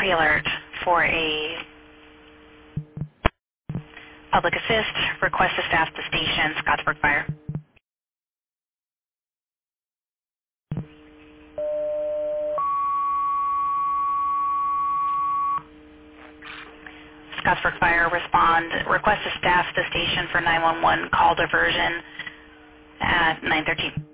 pre-alert for a public assist, request to staff the station, Scottsburg Fire. Scottsburg Fire, respond, request to staff the station for 911, call diversion at 9:13.